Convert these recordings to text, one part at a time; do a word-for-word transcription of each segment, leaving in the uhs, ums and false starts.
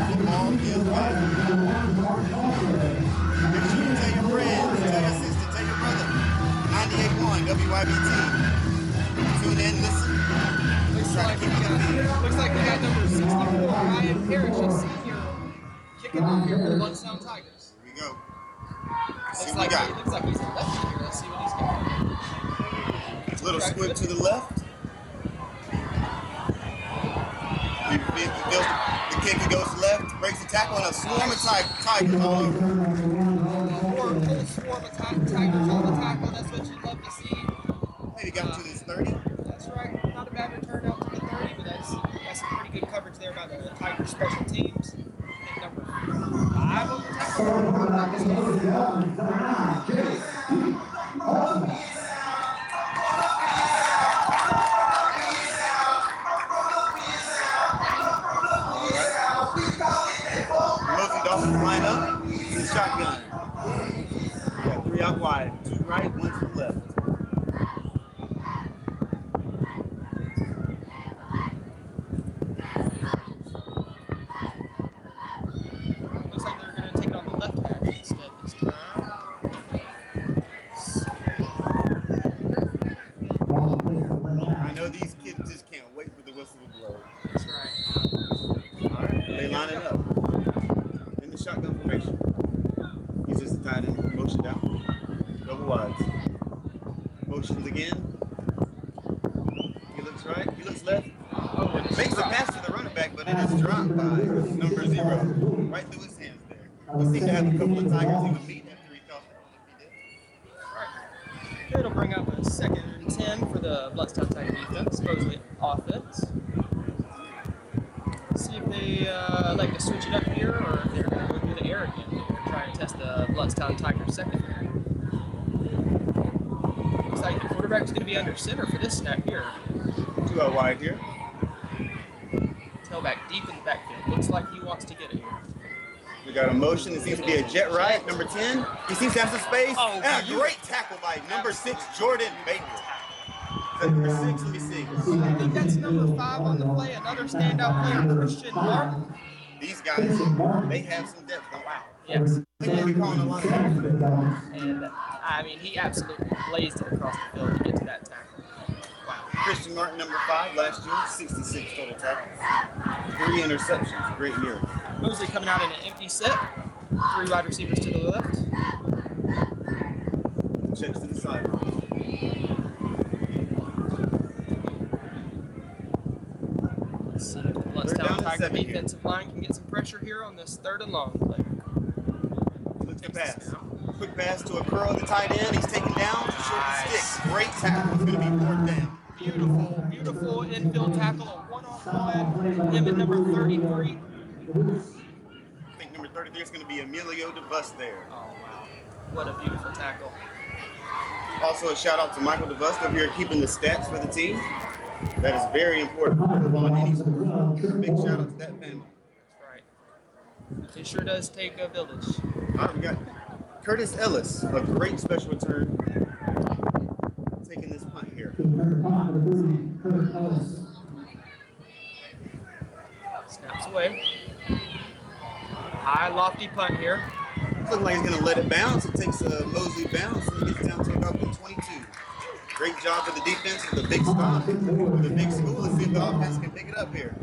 Football feels good. Make sure you tell your friends, tell your sister, tell your brother. ninety-eight point one W Y B T. Tune in, listen. Looks like, we got, looks like we got number sixty-four, Ryan Parrish, a senior, kicking off here for the Bloodstown Tigers. Here we go. Looks See what like, we got. he, looks like he's a lefty here. Let's see what he's got. Little squib to the left. He feels the, the kick, he goes left, breaks the tackle, and a swarm of tigers all over. Four full swarm of tigers on the tackle. That's what you'd love to see. Maybe got uh, to this thirty. That's right. Not a bad return out to the thirty, but that's that's some pretty good coverage there by the Tiger special teams. I think number five on the tackle. Dolphins line up, the shotgun. We got three out wide, two right, one to the left. Looks like they're going to take it on the left hash instead this time. I know these kids just can't wait for the whistle to blow. That's right. All right, they line it up. The shotgun formation. He's just tied in, motion down, double wides. Motions again. He looks right, he looks left. Oh, makes the pass to the running back, but it is dropped by number zero. Right through his hands there. He seemed to have a couple of Tigers he would meet after he caught that one if he did. Right. It'll bring up a second and ten for the Bloodstown Tiger defense, supposedly offense. See if they uh, like to switch it up here, or if they're going to go through the air again. They're trying to test the Bloodstown Tigers secondary. Looks like the quarterback is going to be under center for this snap here. Two out wide here. Tailback deep in the backfield. Looks like he wants to get it here. We got a motion. It seems to be a jet right, number ten. He seems to have some space. Oh, and a great tackle by number six, Jordan Baker. Number six, let me see. I think that's number five on the play. Another standout player, Christian Martin. These guys, they have some depth. Oh, wow. Yes. I think we'll be calling a lot of And, I mean, he absolutely blazed it across the field to get to that tackle. Wow. Christian Martin, number five, last year, sixty-six total tackles. Three interceptions. Great year. Mosley coming out in an empty set. Three wide receivers to the left. Checks to the side. Let's see if the Bloodstown Tiger defensive line can get some pressure here on this third and long play. Looks to pass. Quick pass to a curl, the tight end. He's taken down. Short Nice. stick. Great tackle. It's going to be fourth down. Beautiful, beautiful infield tackle. A one-on-one. Him and number thirty-three. I think number thirty-three is going to be Emilio DeBus there. Oh, wow. What a beautiful tackle. Also, a shout out to Michael DeBus over here keeping the stats for the team. That is very important on any sport. Big shout out to that family. That's right. It sure does take a village. All right, we got Curtis Ellis, a great special return, taking this punt here. Snaps away. High, lofty punt here. Looking like he's going to let it bounce. It takes a Mosley bounce and it gets down to about the twenty-two. Great job for the defense with a big stop, with a big school. Let's see if the offense can pick it up here.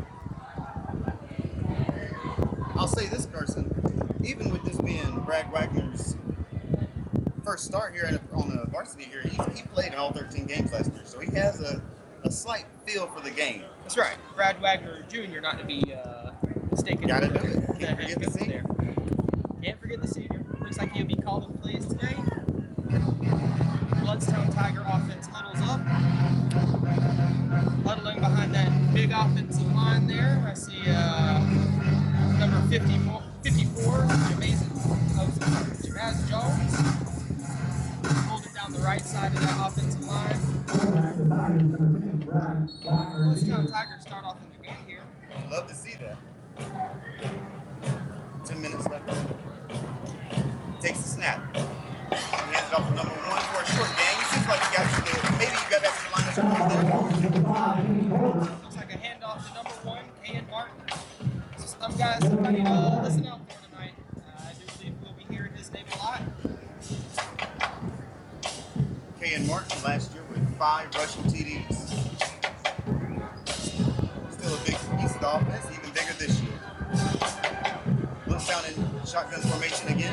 I'll say this, Carson. Even with this being Brad Wagner's first start here on the varsity here, he, he played in all thirteen games last year, so he has a, a slight feel for the game. That's right. Brad Wagner Junior, not to be uh, mistaken. Gotta do it. Can't forget the Good senior. there. Can't forget the senior. Looks like he'll be calling plays today. Bloodstown Tiger offense huddles up. Huddling behind that big offensive line there. I see uh, number fifty-four, fifty-four Jamaz, Jamaz Jones. Hold it down the right side of that offensive line. Bloodstown Tigers start off in the game here. Love to see that. Ten minutes left. Takes the snap. He hands it off to number one for a short game. It seems like you got to the, maybe you got that to the line of scrimmage there. Looks like a handoff to number one, Kayan Martin. This is number got somebody to listen out for tonight. Uh, I do believe we'll be hearing his name a lot. Kayan Martin last year with five rushing T Ds. Still a big piece of the offense, even bigger this year. Looks down in shotgun formation again.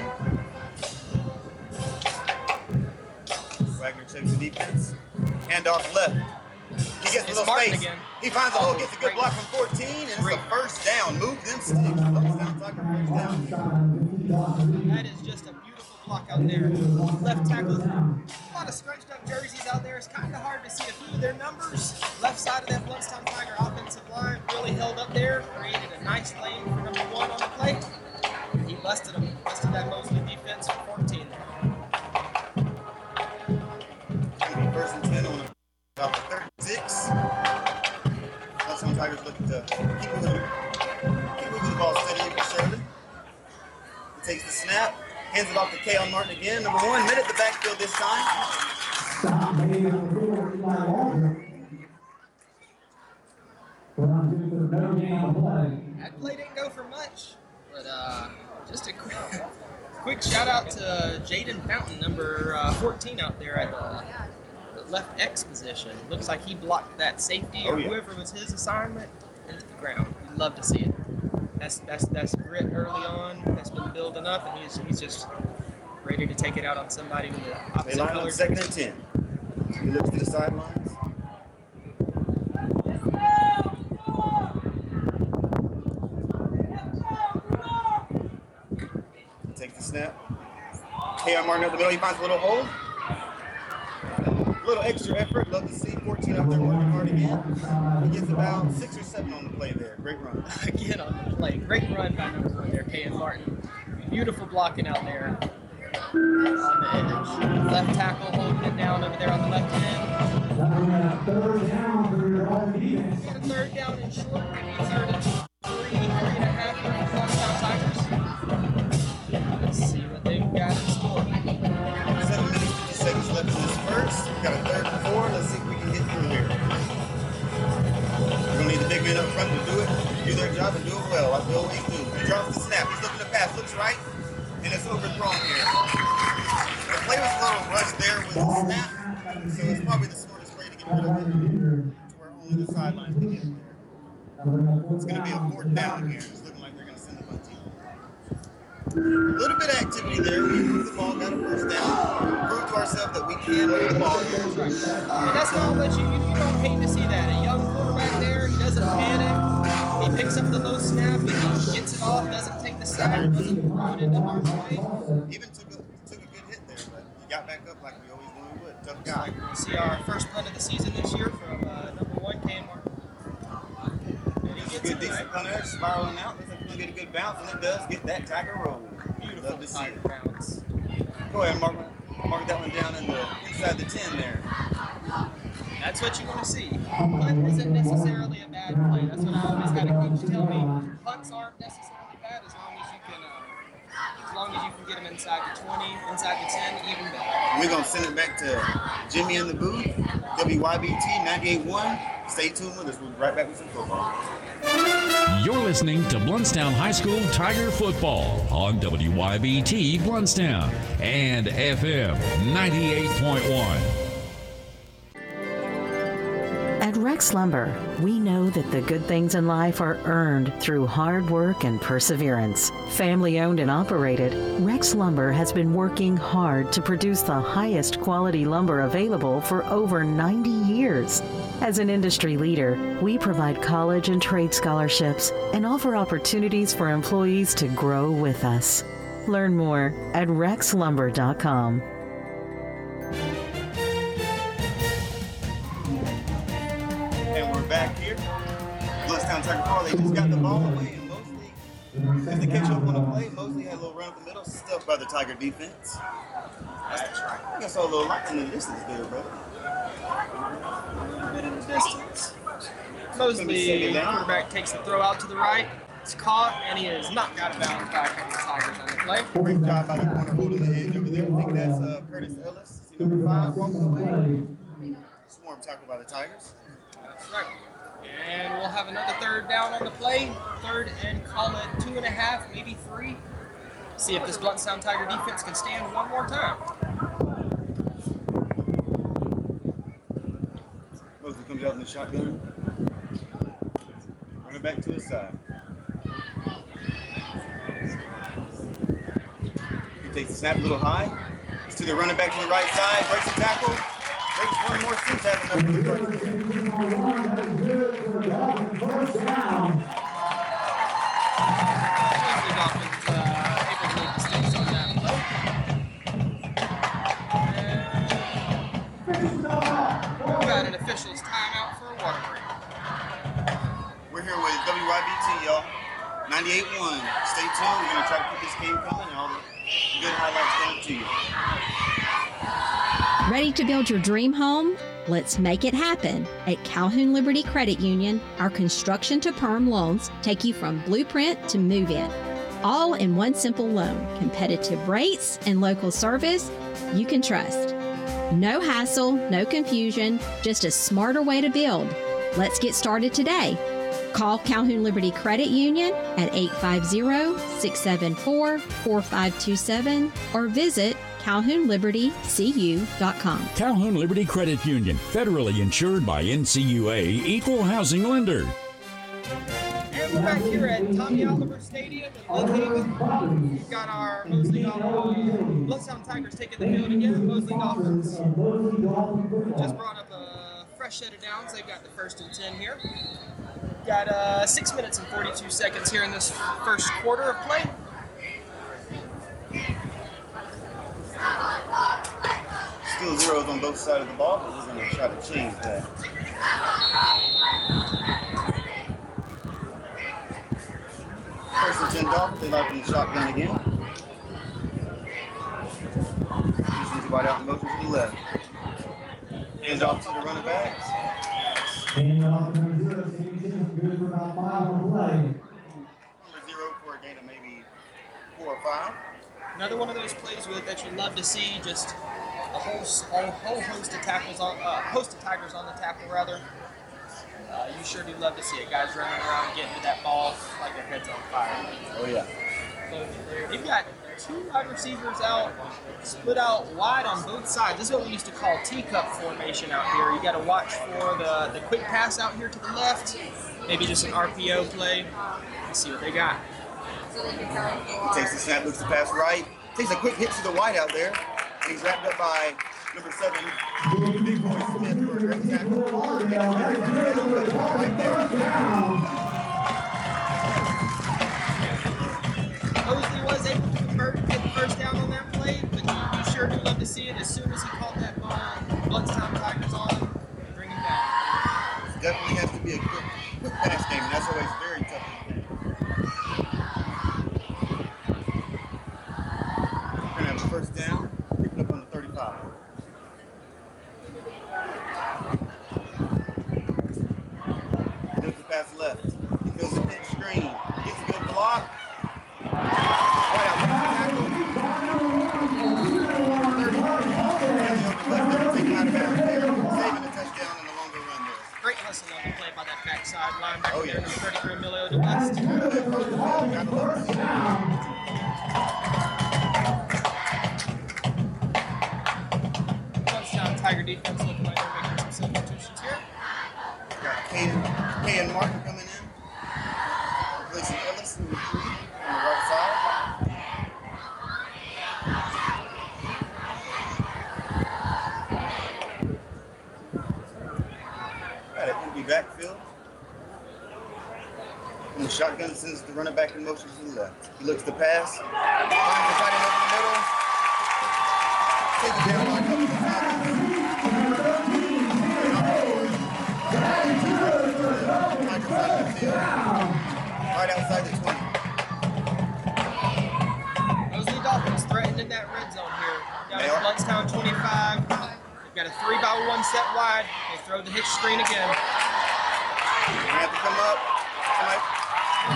Wagner checks the defense. Handoff left. He gets a little Martin space. again. He finds a hole, gets a good Great. block from fourteen, and it's a first down. Move them sticks. Touchdown, Tiger, first down. That is just a beautiful block out there. Left tackle. A lot of scrunched up jerseys out there. It's kind of hard to see a few of their numbers. Left side of that Bloodstown Tiger offensive line really held up there, created a nice lane for number one on the play. He busted him, busted that Mosley defense for fourteen there. Gonna be first and ten on about the thirty-six. Bloodstown Tigers looking to keep moving, keep moving the ball steadily but surely. He takes the snap, hands it off to Kayan Martin again. Number one, mid at the backfield this time. That play didn't go for much, but uh, just a quick, quick shout out to Jaden Fountain, number uh, fourteen out there at the, the left X position. Looks like he blocked that safety or Oh, yeah. whoever was his assignment into the ground. We'd love to see it. That's that's that's grit early on. That's been building up, and he's he's just ready to take it out on somebody with the They opposite line on color. second and ten. He looks to the sidelines. Takes the snap. Kayan Martin up the middle. He finds a little hole. A little extra effort. Love to see fourteen up there working hard again. He gets about six or seven on the play there. Great run. Again on the play. Great run by number one there, Kayan Martin. Beautiful blocking out there on the edge. Left tackle holding it down over there on the left end. We got a third down and short. Third and three, three and a half for the Bloodstown Tigers. Let's see what they've got in store. Seven minutes, fifty seconds left in this first. We've got a third and four. Let's see if we can get through here. We're going to need the big men up front to do it, do their job, and do it well, like we always do. He drops the snap. He's looking to pass. Looks right, and it's overthrown here. The play was a little rushed there with the snap, so it's probably the smartest way to get rid of it, to where only the sidelines can get there. It's going to be a fourth down here. It's looking like they're going to send the punt team. A little bit of activity there. We moved the ball, got a first down, proved to ourselves that we can move the ball. And that's not what you, you, you don't hate to see that. A young quarterback there, he doesn't panic. He picks up the low snap, and he gets it off, doesn't take the sack, doesn't throw it into harm's way. Even took a, took a good hit there, but he got back up like we always knew he would. Tough Looks guy. like we're going to see our first punt of the season this year from uh, number one, Kayan Martin. And he gets Good, it decent right. punter, spiraling out. Looks like he's going to get a good bounce, and it does get that Tiger rolling. Beautiful Love to see tiger it. bounce. Go ahead, mark, mark that one down in the inside the ten there. That's what you want to see. Punt isn't necessarily a bad play. That's what I always had a coach tell me. Punts aren't necessarily bad as long as you can, uh, as long as you can get them inside the twenty, inside the ten, even better. We're going to send it back to Jimmy in the booth, W Y B T ninety-eight point one. Stay tuned with us. We'll be right back with some football. You're listening to Bluntstown High School Tiger Football on W Y B T Bluntstown and F M ninety-eight point one. At Rex Lumber, we know that the good things in life are earned through hard work and perseverance. Family owned and operated, Rex Lumber has been working hard to produce the highest quality lumber available for over ninety years. As an industry leader, we provide college and trade scholarships and offer opportunities for employees to grow with us. Learn more at rex lumber dot com. And we're back here. Bloodstown Tiger Football. They just got the ball away, and Mosley, just to catch up on the play, Mosley had a little run up the middle, stuffed by the Tiger defense. That's right. I think I saw a little light in the distance there, brother. A bit in the distance. Mosley, quarterback, takes the throw out to the right. It's caught, and he is knocked out of bounds by a couple of Tigers on the play. Great job by the corner holding the edge over there. I think that's uh, Curtis Ellis. Is he number five? Walking away. Swarm tackle by the Tigers. That's right. And we'll have another third down on the play. Third and call it two and a half, maybe three. See if this Blountstown Tiger defense can stand one more time. Mosley comes out in the shotgun. Running back to his side. He takes the snap a little high. He's to the running back to the right side. Breaks the tackle. Breaks one more since having enough for the first. Officials timeout for a water break. We're here with W Y B T, y'all. ninety-eight one. Stay tuned. We're going to try to keep this game coming and all the good highlights coming to you. Ready to build your dream home? Let's make it happen. At Calhoun Liberty Credit Union, our construction to perm loans take you from blueprint to move in. All in one simple loan. Competitive rates and local service you can trust. No hassle, no confusion, just a smarter way to build. Let's get started today. Call Calhoun Liberty Credit Union at eight five zero, six seven four, four five two seven or visit calhoun liberty c u dot com. Calhoun Liberty Credit Union, federally insured by N C U A, equal housing lender. And we're back here at Tommy Oliver Stadium in Lake Haven. We've got our Mosley Dolphins, Blountstown Tigers taking the field again. Mosley Dolphins just brought up a fresh set of downs. They've got the first and ten here. Got uh, six minutes and forty-two seconds here in this first quarter of play. Still zeros on both sides of the ball, but we're going to try to change that. First and ten Dolphins, they like in the shotgun again. Using to wide out in motion to the left. Hands off to the running backs. Number zero for a gain of maybe four or five. Another one of those plays with, that you love to see, just a whole, a whole host of tackles on, uh, host of Tigers on the tackle rather. Uh, you sure do love to see it. Guys running around getting to that ball like their head's on fire. Oh yeah. So they've got two wide receivers out, split out wide on both sides. This is what we used to call teacup formation out here. You got to watch for the, the quick pass out here to the left, maybe just an R P O play. Let's see what they got. He takes the snap, looks to pass right, takes a quick hit to the wide out there, and he's wrapped up by number seven, Big Boy Smith for a great tackle. Right there. Mosley was able to convert and get the first down on that play, but you, you sure do love to see it. As soon as he caught that ball, Blountstown Tigers on, bring him down. It definitely has to be a quick, quick pass game, and that's always very tough to do. We're going to have a first down, picking up on the thirty-five. He looks to pass left. He goes to pitch screen. Gets a good block. Right out, tackle. Taking out of bounds there, saving a touchdown in the longer run there. Great hustle on the play by that backside linebacker Oh, there, yeah. number thirty-three, Emilio DeWest. Touchdown Tiger defense looking like they're making some substitutions here. Got Caden, Caden Martin coming in. Replacing Ellis in the three on the right side. Got an empty backfield. And the shotgun sends the running back in motion to the left. He looks to pass. Finds the tight end over the middle. Takes it down by a couple of tackles. Tiger side of the field. Right outside the twenty. Mosley Dolphins threatening that red zone here. Down They at are. Blountstown twenty-five. They've got a three by one set wide. They throw the hitch screen again. Gonna have to come up.